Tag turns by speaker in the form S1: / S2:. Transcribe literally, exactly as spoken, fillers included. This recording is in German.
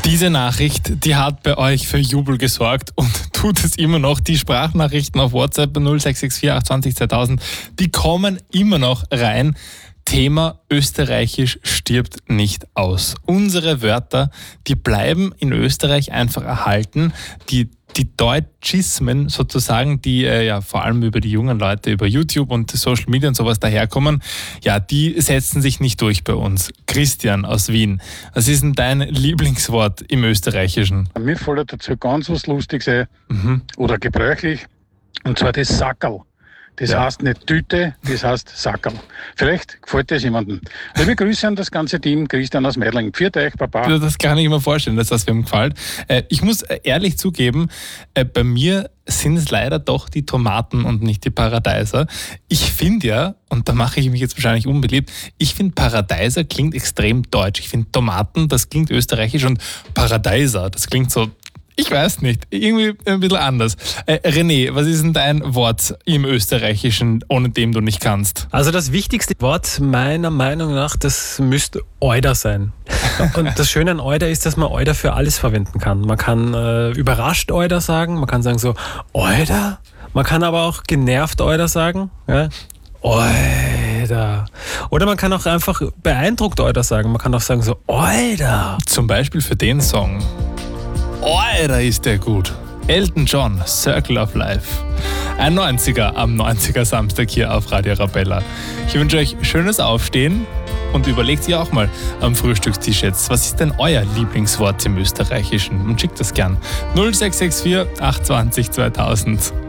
S1: Diese Nachricht, die hat bei euch für Jubel gesorgt und tut es immer noch. Die Sprachnachrichten auf WhatsApp null sechs sechs vier acht zwei null zweitausend, die kommen immer noch rein. Thema Österreichisch stirbt nicht aus. Unsere Wörter, die bleiben in Österreich einfach erhalten. Die Die Deutschismen sozusagen, die äh, ja vor allem über die jungen Leute, über YouTube und Social Media und sowas daherkommen, ja, die setzen sich nicht durch bei uns. Christian aus Wien, was ist denn dein Lieblingswort im Österreichischen?
S2: Mir fällt dazu ganz was Lustiges ein, mhm. oder gebräuchlich, und zwar das Sackerl. Das ja. heißt nicht Tüte, das heißt Sackerl. Vielleicht gefällt das jemandem. Liebe Grüße an das ganze Team, Christian aus Meidling. Pfiat euch, Papa.
S1: Das kann ich mir vorstellen, dass das wem gefällt. Ich muss ehrlich zugeben, bei mir sind es leider doch die Tomaten und nicht die Paradeiser. Ich finde ja, und da mache ich mich jetzt wahrscheinlich unbeliebt, ich finde Paradeiser klingt extrem deutsch. Ich finde Tomaten, das klingt österreichisch, und Paradeiser, das klingt so, ich weiß nicht, irgendwie ein bisschen anders. Äh, René, was ist denn dein Wort im Österreichischen, ohne dem du nicht kannst?
S3: Also das wichtigste Wort meiner Meinung nach, das müsste Euder sein. Und das Schöne an Euder ist, dass man Euder für alles verwenden kann. Man kann äh, überrascht Euder sagen, man kann sagen so Euder, man kann aber auch genervt Euder sagen. Ja? Euder. Oder man kann auch einfach beeindruckt Euder sagen. Man kann auch sagen so Euder.
S1: Zum Beispiel für den Song. Euder ist der gut. Elton John, Circle of Life. Ein neunziger am neunziger Samstag hier auf Radio Arabella. Ich wünsche euch schönes Aufstehen und überlegt ihr auch mal am Frühstückstisch jetzt, was ist denn euer Lieblingswort im Österreichischen? Und schickt das gern. null sechs sechs vier acht zwei null zweitausend.